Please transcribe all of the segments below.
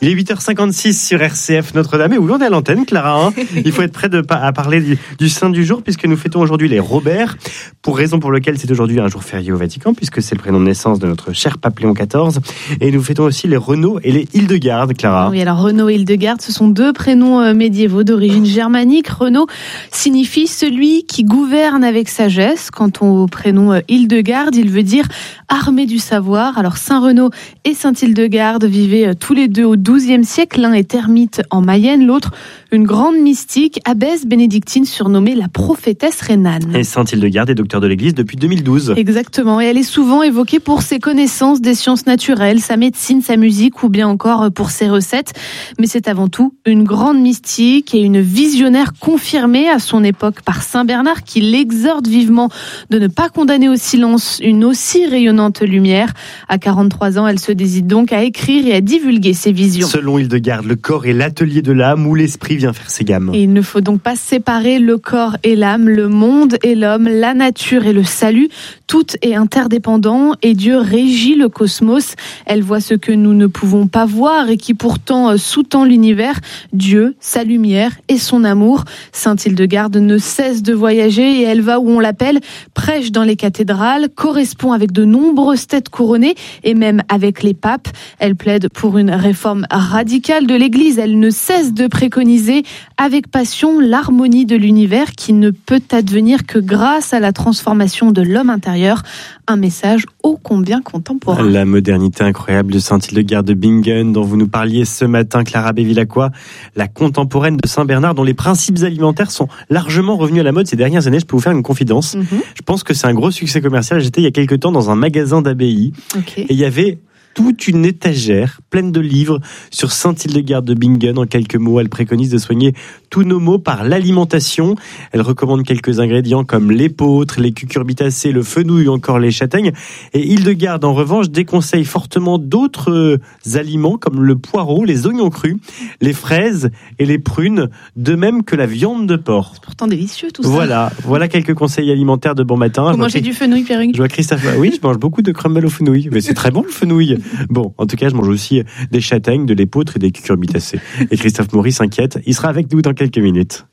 Il est 8h56 sur RCF Notre-Dame. Et oui, on est à l'antenne, Clara. Il faut être prêt à parler du saint du jour, puisque nous fêtons aujourd'hui les Robert, pour raison pour laquelle c'est aujourd'hui un jour férié au Vatican, puisque c'est le prénom de naissance de notre cher pape Léon XIV. Et nous fêtons aussi les Renaud et les Hildegarde, Clara. Oui, alors Renaud et Hildegarde, ce sont deux prénoms médiévaux d'origine germanique. Renaud signifie celui qui gouverne avec sagesse. Quant au prénom Hildegarde, il veut dire armé du savoir. Alors Saint Renaud et Saint Hildegarde vivaient tous les deux au XIIe siècle. L'un est ermite en Mayenne, l'autre une grande mystique, abbesse bénédictine surnommée la prophétesse rhénane. Et Saint Hildegarde est docteur de l'Église depuis 2012. Exactement, et elle est souvent évoquée pour ses connaissances des sciences naturelles, sa médecine, sa musique ou bien encore pour ses recettes. Mais c'est avant tout une grande mystique et une visionnaire confirmée à son époque par Saint Bernard qui l'exhorte vivement de ne pas condamner au silence une aussi rayonnante lumière. À 43 ans, elle se décide donc à écrire et à divulguer ses visions. Selon Hildegarde, le corps est l'atelier de l'âme où l'esprit vient faire ses gammes. Et il ne faut donc pas séparer le corps et l'âme, le monde et l'homme, la nature et le salut. Tout est interdépendant et Dieu régit le cosmos. Elle voit ce que nous ne pouvons pas voir et qui pourtant sous-tend l'univers. Dieu, sa lumière et son amour. Sainte Hildegarde ne cesse de voyager et elle va où on l'appelle, prêche dans les cathédrales, correspond avec de nombreuses têtes couronnées et même avec les papes. Elle plaide pour une réforme radicale de l'Église. Elle ne cesse de préconiser avec passion l'harmonie de l'univers qui ne peut advenir que grâce à la transformation de l'homme intérieur. Un message ô combien contemporain. La modernité incroyable de Sainte Hildegarde de Bingen dont vous nous parliez ce matin, Clara Bévilacqua, la contemporaine de Saint Bernard dont les principes alimentaires sont largement revenus à la mode ces dernières années. Je peux vous faire une confidence. Je pense que c'est un gros succès commercial. J'étais il y a quelques temps dans un magasin d'abbaye et il y avait toute une étagère pleine de livres sur Sainte Hildegarde de Bingen. En quelques mots, elle préconise de soigner tous nos maux par l'alimentation. Elle recommande quelques ingrédients comme l'épeautre, les cucurbitacées, le fenouil ou encore les châtaignes. Et Hildegarde, en revanche, déconseille fortement d'autres aliments comme le poireau, les oignons crus, les fraises et les prunes, de même que la viande de porc. C'est pourtant délicieux tout ça. Voilà quelques conseils alimentaires de bon matin. Vous mangez du fenouil, Pierre-Hugues? Je vois Christophe. Oui, je mange beaucoup de crumble au fenouil. Mais c'est très bon le fenouil. Bon, en tout cas, je mange aussi des châtaignes, de l'épeautre et des cucurbitacées. Et Christophe Maury s'inquiète. Il sera avec nous dans quelques minutes.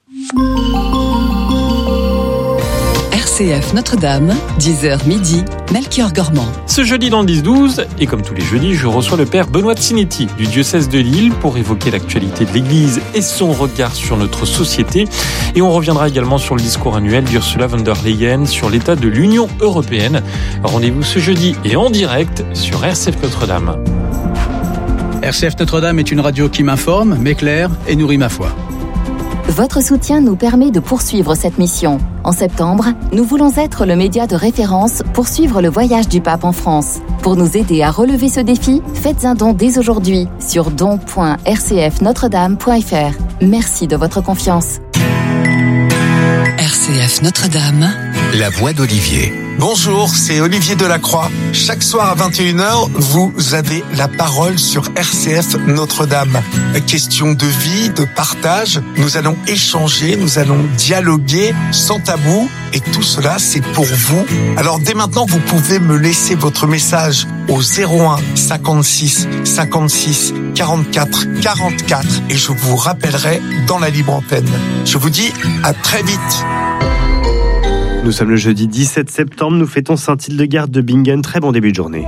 RCF Notre-Dame, 10h midi, Melchior Gormand. Ce jeudi dans le 10-12, et comme tous les jeudis, je reçois le père Benoît Tsinetti du diocèse de Lille pour évoquer l'actualité de l'Église et son regard sur notre société. Et on reviendra également sur le discours annuel d'Ursula von der Leyen sur l'état de l'Union européenne. Rendez-vous ce jeudi et en direct sur RCF Notre-Dame. RCF Notre-Dame est une radio qui m'informe, m'éclaire et nourrit ma foi. Votre soutien nous permet de poursuivre cette mission. En septembre, nous voulons être le média de référence pour suivre le voyage du pape en France. Pour nous aider à relever ce défi, faites un don dès aujourd'hui sur don.rcfnotredame.fr. Merci de votre confiance. RCF Notre-Dame, la voix d'Olivier. Bonjour, c'est Olivier Delacroix. Chaque soir à 21h, vous avez la parole sur RCF Notre-Dame. Question de vie, de partage. Nous allons échanger, nous allons dialoguer sans tabou. Et tout cela, c'est pour vous. Alors dès maintenant, vous pouvez me laisser votre message au 01 56 56 44 44 et je vous rappellerai dans la libre antenne. Je vous dis à très vite. Nous sommes le jeudi 17 septembre, nous fêtons Sainte Hildegarde de Bingen. Très bon début de journée.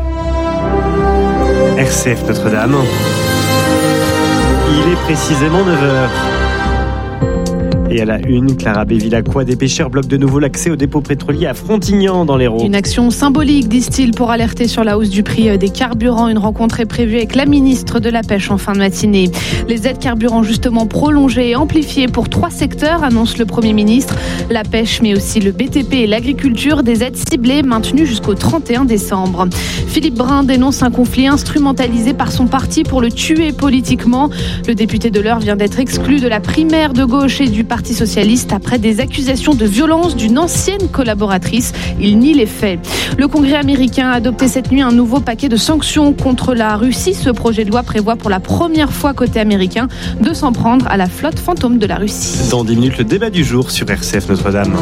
RCF Notre-Dame. Il est précisément 9h. Et à la une, Clara Bévilacqua, des pêcheurs bloquent de nouveau l'accès au dépôt pétrolier à Frontignan dans l'Hérault. Une action symbolique, disent-ils, pour alerter sur la hausse du prix des carburants. Une rencontre est prévue avec la ministre de la Pêche en fin de matinée. Les aides carburants justement prolongées et amplifiées pour 3 secteurs, annonce le Premier ministre. La pêche, mais aussi le BTP et l'agriculture, des aides ciblées maintenues jusqu'au 31 décembre. Philippe Brun dénonce un conflit instrumentalisé par son parti pour le tuer politiquement. Le député de l'Eure vient d'être exclu de la primaire de gauche et du Parti socialiste après des accusations de violence d'une ancienne collaboratrice. Il nie les faits. Le Congrès américain a adopté cette nuit un nouveau paquet de sanctions contre la Russie. Ce projet de loi prévoit pour la première fois côté américain de s'en prendre à la flotte fantôme de la Russie. Dans 10 minutes, le débat du jour sur RCF Notre-Dame.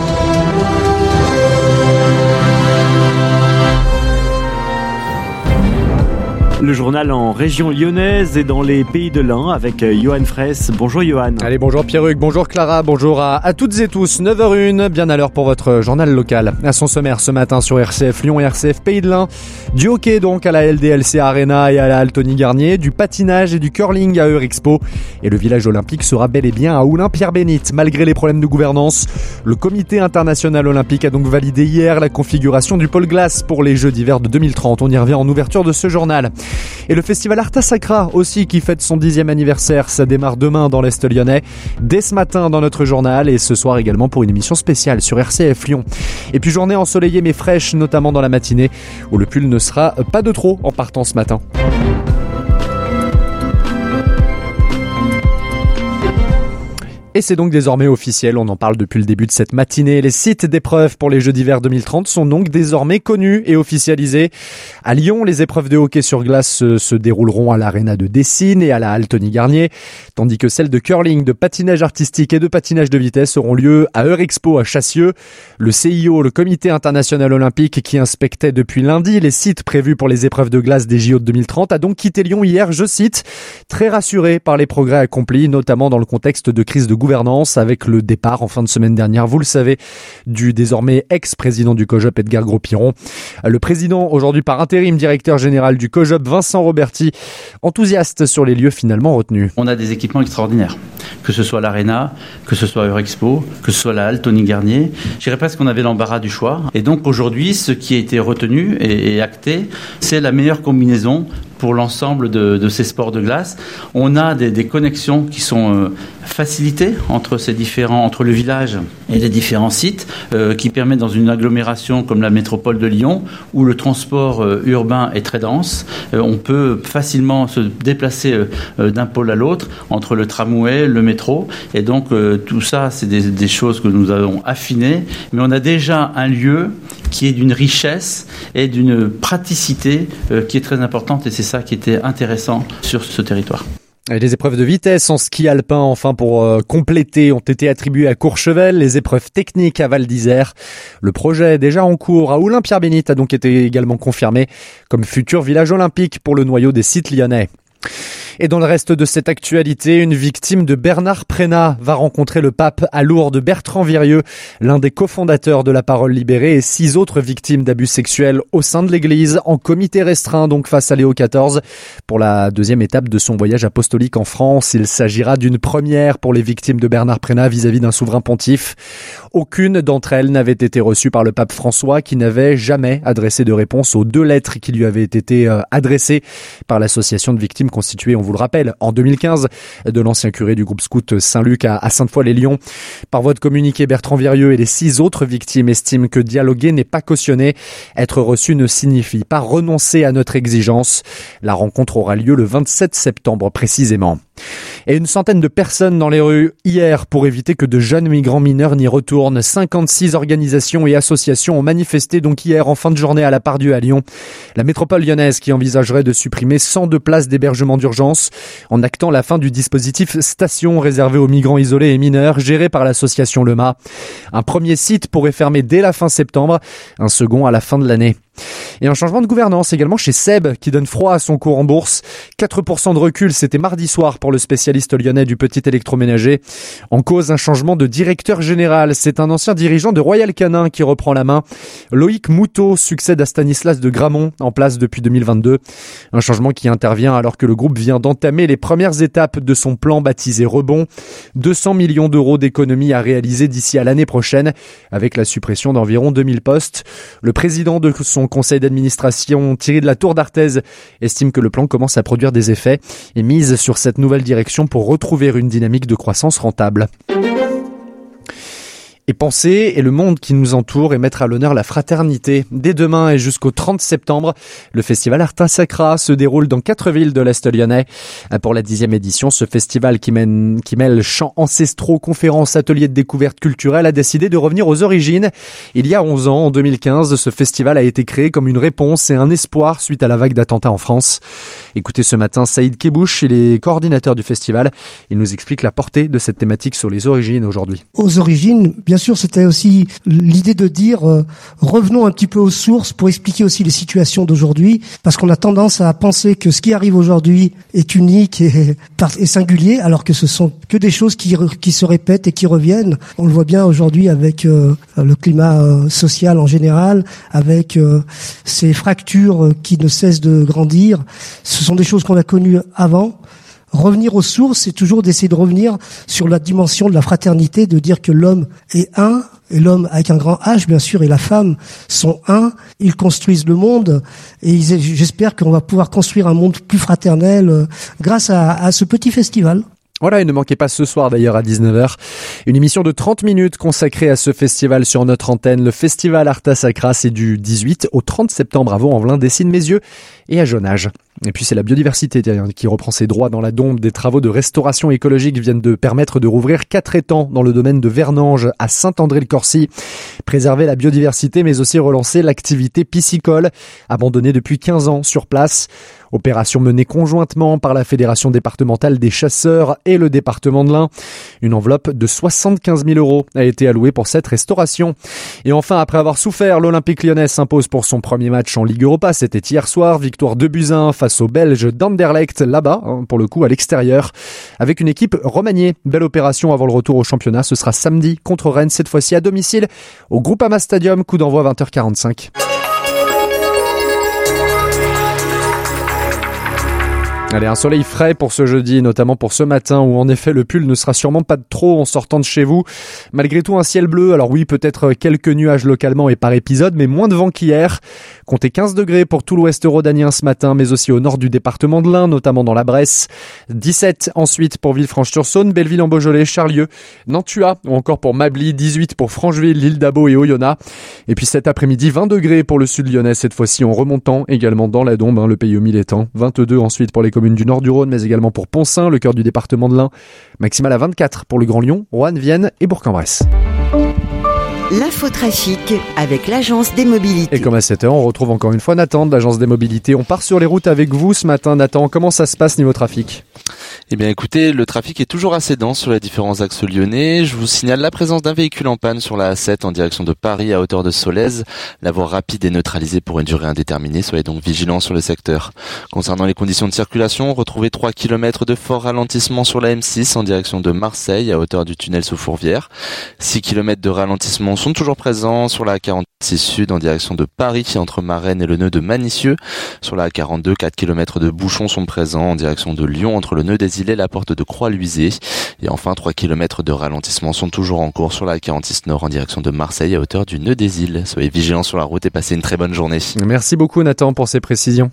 Le journal en région lyonnaise et dans les pays de l'Ain avec Johan Fraisse. Bonjour Johan. Allez, bonjour Pierruc, bonjour Clara, bonjour à toutes et tous. 9h01, bien à l'heure pour votre journal local. À son sommaire ce matin sur RCF Lyon et RCF Pays de l'Ain. Du hockey donc à la LDLC Arena et à la Altony Garnier. Du patinage et du curling à Eurexpo. Et le village olympique sera bel et bien à Oulin-Pierre-Bénite. Malgré les problèmes de gouvernance, le comité international olympique a donc validé hier la configuration du pôle glace pour les Jeux d'hiver de 2030. On y revient en ouverture de ce journal. Et le festival Arta Sacra aussi qui fête son 10e anniversaire. Ça démarre demain dans l'Est lyonnais, dès ce matin dans notre journal et ce soir également pour une émission spéciale sur RCF Lyon. Et puis journée ensoleillée mais fraîche, notamment dans la matinée où le pull ne sera pas de trop en partant ce matin. Et c'est donc désormais officiel, on en parle depuis le début de cette matinée. Les sites d'épreuves pour les Jeux d'hiver 2030 sont donc désormais connus et officialisés. À Lyon, les épreuves de hockey sur glace se dérouleront à l'Arena de Dessines et à la Altony Garnier, tandis que celles de curling, de patinage artistique et de patinage de vitesse auront lieu à Eurexpo à Chassieux. Le CIO, le Comité international olympique, qui inspectait depuis lundi les sites prévus pour les épreuves de glace des JO de 2030, a donc quitté Lyon hier, je cite, très rassuré par les progrès accomplis, notamment dans le contexte de crise de gouvernance avec le départ en fin de semaine dernière, vous le savez, du désormais ex-président du COJOP Edgar Gros-Piron. Le président, aujourd'hui par intérim directeur général du COJOP, Vincent Roberti, enthousiaste sur les lieux finalement retenus. On a des équipements extraordinaires, que ce soit l'Arena, que ce soit Eurexpo, que ce soit la Altony Garnier. Je dirais presque qu'on avait l'embarras du choix. Et donc aujourd'hui, ce qui a été retenu et acté, c'est la meilleure combinaison pour l'ensemble de ces sports de glace. On a des connexions qui sont facilitées entre le village et les différents sites, qui permettent dans une agglomération comme la métropole de Lyon, où le transport urbain est très dense, on peut facilement se déplacer d'un pôle à l'autre, entre le tramway, le métro, et donc tout ça, c'est des choses que nous avons affinées, mais on a déjà un lieu qui est d'une richesse et d'une praticité qui est très importante, et c'est ça qui était intéressant sur ce territoire. Et les épreuves de vitesse en ski alpin, enfin pour compléter, ont été attribuées à Courchevel, les épreuves techniques à Val d'Isère. Le projet déjà en cours à Oulin-Pierre-Bénite a donc été également confirmé comme futur village olympique pour le noyau des sites lyonnais. Et dans le reste de cette actualité, une victime de Bernard Prénat va rencontrer le pape à Lourdes. Bertrand Virieux, l'un des cofondateurs de La Parole Libérée, et 6 autres victimes d'abus sexuels au sein de l'Église, en comité restreint donc face à Léo XIV. Pour la deuxième étape de son voyage apostolique en France, il s'agira d'une première pour les victimes de Bernard Prénat vis-à-vis d'un souverain pontife. Aucune d'entre elles n'avait été reçue par le pape François, qui n'avait jamais adressé de réponse aux 2 lettres qui lui avaient été adressées par l'association de victimes constituée, on vous le rappelle, en 2015, de l'ancien curé du groupe scout Saint-Luc à Sainte-Foy-les-Lyons. Par voie de communiqué, Bertrand Virieux et les 6 autres victimes estiment que dialoguer n'est pas cautionné. Être reçu ne signifie pas renoncer à notre exigence. La rencontre aura lieu le 27 septembre précisément. Et une centaine de personnes dans les rues hier pour éviter que de jeunes migrants mineurs n'y retournent. 56 organisations et associations ont manifesté donc hier en fin de journée à la Part-Dieu à Lyon. La métropole lyonnaise qui envisagerait de supprimer 102 places d'hébergement d'urgence en actant la fin du dispositif station réservé aux migrants isolés et mineurs géré par l'association Lema. Un premier site pourrait fermer dès la fin septembre, un second à la fin de l'année. Et un changement de gouvernance également chez Seb qui donne froid à son cours en bourse. 4% de recul, c'était mardi soir pour le spécialiste lyonnais du petit électroménager. En cause, un changement de directeur général. C'est un ancien dirigeant de Royal Canin qui reprend la main. Loïc Moutot succède à Stanislas de Gramont, en place depuis 2022. Un changement qui intervient alors que le groupe vient d'entamer les premières étapes de son plan baptisé Rebond. 200 millions d'euros d'économies à réaliser d'ici à l'année prochaine, avec la suppression d'environ 2000 postes. Le président de son conseil d'administration, Thierry de la Tour d'Arthez, estime que le plan commence à produire des effets et mise sur cette nouvelle direction pour retrouver une dynamique de croissance rentable. Et penser et le monde qui nous entoure et mettre à l'honneur la fraternité. Dès demain et jusqu'au 30 septembre, le festival Arta Sacra se déroule dans 4 villes de l'Est lyonnais. Pour la 10e édition, ce festival qui mêle chants ancestraux, conférences, ateliers de découverte culturelle a décidé de revenir aux origines. Il y a 11 ans, en 2015, ce festival a été créé comme une réponse et un espoir suite à la vague d'attentats en France. Écoutez ce matin Saïd Kebouche, il est coordinateur du festival. Il nous explique la portée de cette thématique sur les origines aujourd'hui. Aux origines, bien sûr, c'était aussi l'idée de dire revenons un petit peu aux sources pour expliquer aussi les situations d'aujourd'hui, parce qu'on a tendance à penser que ce qui arrive aujourd'hui est unique et singulier, alors que ce sont que des choses qui se répètent et qui reviennent. On le voit bien aujourd'hui avec le climat social en général, avec ces fractures qui ne cessent de grandir. Ce sont des choses qu'on a connues avant. Revenir aux sources, c'est toujours d'essayer de revenir sur la dimension de la fraternité, de dire que l'homme est un, et l'homme avec un grand H, bien sûr, et la femme sont un. Ils construisent le monde, et j'espère qu'on va pouvoir construire un monde plus fraternel grâce à ce petit festival. Voilà, et ne manquez pas ce soir d'ailleurs à 19h, une émission de 30 minutes consacrée à ce festival sur notre antenne. Le festival Arta Sacra, c'est du 18 au 30 septembre à Vaux-en-Velin, Dessines-Mézieux et à Jonage. Et puis c'est la biodiversité qui reprend ses droits dans la Dombe. Des travaux de restauration écologique viennent de permettre de rouvrir 4 étangs dans le domaine de Vernange à Saint-André-le-Corcy. Préserver la biodiversité mais aussi relancer l'activité piscicole, abandonnée depuis 15 ans sur place. Opération menée conjointement par la Fédération départementale des chasseurs et le département de l'Ain. Une enveloppe de 75 000 € a été allouée pour cette restauration. Et enfin, après avoir souffert, l'Olympique lyonnais s'impose pour son premier match en Ligue Europa. C'était hier soir, victoire 2-1 face aux Belges d'Anderlecht, là-bas, pour le coup à l'extérieur, avec une équipe remaniée. Belle opération avant le retour au championnat. Ce sera samedi contre Rennes, cette fois-ci à domicile, au Groupama Stadium, coup d'envoi 20h45. Allez, un soleil frais pour ce jeudi, notamment pour ce matin où en effet le pull ne sera sûrement pas de trop en sortant de chez vous. Malgré tout un ciel bleu, alors oui peut-être quelques nuages localement et par épisode, mais moins de vent qu'hier. Comptez 15 degrés pour tout l'ouest rhodanien ce matin, mais aussi au nord du département de l'Ain, notamment dans la Bresse. 17 ensuite pour Villefranche-sur-Saône, Belleville-en-Beaujolais, Charlieu, Nantua ou encore pour Mably, 18 pour Francheville, l'île d'Abo et Oyonnax. Et puis cet après-midi, 20 degrés pour le sud lyonnais, cette fois-ci en remontant également dans la Dombe, le pays au mille étangs. 22 ensuite pour les communes du nord du Rhône, mais également pour Poncin, le cœur du département de l'Ain. Maximal à 24 pour le Grand Lyon, Roanne, Vienne et Bourg-en-Bresse. L'infotrafic avec l'Agence des Mobilités. Et comme à 7h, on retrouve encore une fois Nathan de l'Agence des Mobilités. On part sur les routes avec vous ce matin. Nathan, comment ça se passe niveau trafic ? Eh bien écoutez, le trafic est toujours assez dense sur les différents axes lyonnais. Je vous signale la présence d'un véhicule en panne sur la A7 en direction de Paris à hauteur de Solèze. La voie rapide est neutralisée pour une durée indéterminée, soyez donc vigilants sur le secteur. Concernant les conditions de circulation, retrouvez 3 km de fort ralentissement sur la M6 en direction de Marseille à hauteur du tunnel sous Fourvière. 6 km de ralentissement sont toujours présents sur la A46 Sud en direction de Paris entre Marennes et le nœud de Manicieux. Sur la A42, 4 km de bouchons sont présents en direction de Lyon entre le nœud des Îlets et la porte de Croix-Luisée. Et enfin, 3 km de ralentissement sont toujours en cours sur la A46 Nord en direction de Marseille à hauteur du nœud des Îles. Soyez vigilants sur la route et passez une très bonne journée. Merci beaucoup Nathan pour ces précisions.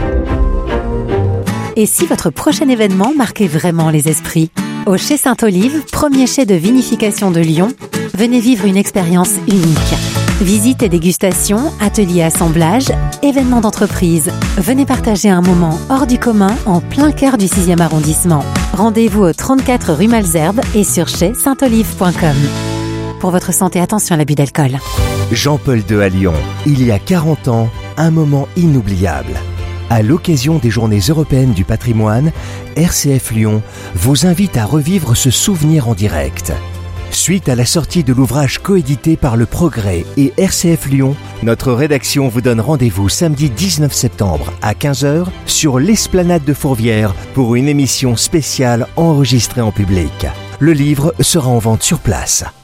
Et si votre prochain événement marquait vraiment les esprits ? Au Chai Sainte-Olive, premier chai de vinification de Lyon, venez vivre une expérience unique. Visites et dégustations, ateliers assemblage, événements d'entreprise. Venez partager un moment hors du commun en plein cœur du 6e arrondissement. Rendez-vous au 34 rue Malesherbes et sur chai-saintolive.com. Pour votre santé, attention à l'abus d'alcool. Jean-Paul II à Lyon. Il y a 40 ans, un moment inoubliable. À l'occasion des Journées européennes du patrimoine, RCF Lyon vous invite à revivre ce souvenir en direct. Suite à la sortie de l'ouvrage coédité par Le Progrès et RCF Lyon, notre rédaction vous donne rendez-vous samedi 19 septembre à 15h sur l'esplanade de Fourvière pour une émission spéciale enregistrée en public. Le livre sera en vente sur place.